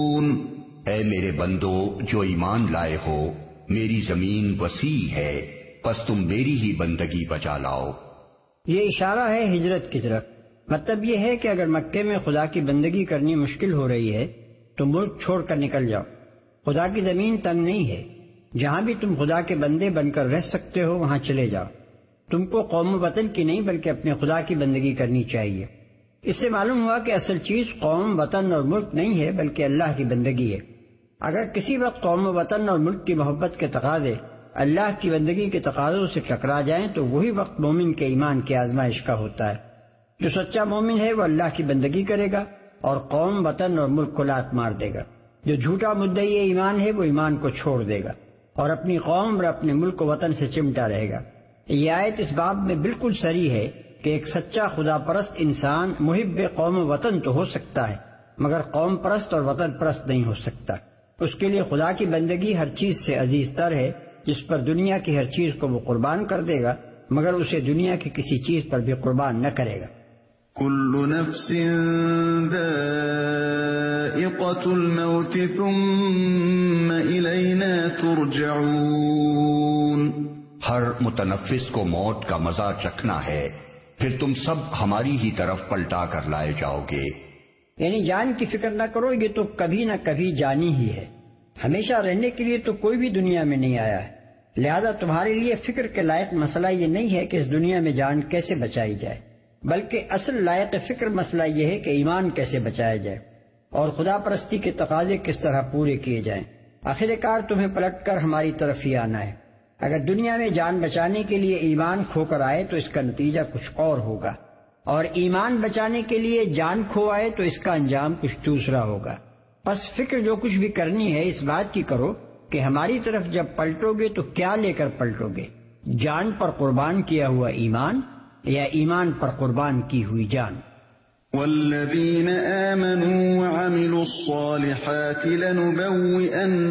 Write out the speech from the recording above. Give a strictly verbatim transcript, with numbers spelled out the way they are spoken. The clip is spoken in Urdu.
اے میرے بندو جو ایمان لائے ہو، میری زمین وسیع ہے، پس تم میری ہی بندگی بچا لاؤ۔ یہ اشارہ ہے ہجرت کی طرف۔ مطلب یہ ہے کہ اگر مکے میں خدا کی بندگی کرنی مشکل ہو رہی ہے تو ملک چھوڑ کر نکل جاؤ۔ خدا کی زمین تنگ نہیں ہے، جہاں بھی تم خدا کے بندے بن کر رہ سکتے ہو وہاں چلے جاؤ۔ تم کو قوم و وطن کی نہیں بلکہ اپنے خدا کی بندگی کرنی چاہیے۔ اس سے معلوم ہوا کہ اصل چیز قوم، وطن اور ملک نہیں ہے بلکہ اللہ کی بندگی ہے۔ اگر کسی وقت قوم و وطن اور ملک کی محبت کے تقاضے اللہ کی بندگی کے تقاضوں سے ٹکرا جائیں تو وہی وقت مومن کے ایمان کی آزمائش کا ہوتا ہے۔ جو سچا مومن ہے وہ اللہ کی بندگی کرے گا اور قوم، وطن اور ملک کو لات مار دے گا۔ جو جھوٹا مدعی ایمان ہے وہ ایمان کو چھوڑ دے گا اور اپنی قوم اور اپنے ملک و وطن سے چمٹا رہے گا۔ یہ آیت اس باب میں بالکل صریح ہے کہ ایک سچا خدا پرست انسان محب قوم و وطن تو ہو سکتا ہے مگر قوم پرست اور وطن پرست نہیں ہو سکتا۔ اس کے لیے خدا کی بندگی ہر چیز سے عزیز تر ہے، جس پر دنیا کی ہر چیز کو وہ قربان کر دے گا مگر اسے دنیا کی کسی چیز پر بھی قربان نہ کرے گا۔ كل نفس ذائقة الموت ثم إلينا ترجعون۔ ہر متنفس کو موت کا مزہ چکھنا ہے، پھر تم سب ہماری ہی طرف پلٹا کر لائے جاؤ گے۔ یعنی جان کی فکر نہ کرو، یہ تو کبھی نہ کبھی جانی ہی ہے۔ ہمیشہ رہنے کے لیے تو کوئی بھی دنیا میں نہیں آیا ہے، لہذا تمہارے لیے فکر کے لائق مسئلہ یہ نہیں ہے کہ اس دنیا میں جان کیسے بچائی جائے، بلکہ اصل لائق فکر مسئلہ یہ ہے کہ ایمان کیسے بچایا جائے اور خدا پرستی کے تقاضے کس طرح پورے کیے جائیں۔ آخر کار تمہیں پلٹ کر ہماری طرف ہی آنا ہے۔ اگر دنیا میں جان بچانے کے لیے ایمان کھو کر آئے تو اس کا نتیجہ کچھ اور ہوگا، اور ایمان بچانے کے لیے جان کھو آئے تو اس کا انجام کچھ دوسرا ہوگا۔ پس فکر جو کچھ بھی کرنی ہے اس بات کی کرو کہ ہماری طرف جب پلٹو گے تو کیا لے کر پلٹو گے، جان پر قربان کیا ہوا ایمان یا ایمان پر قربان کی ہوئی جان۔ والذین آمنوا وعملوا الصالحات لنبوئن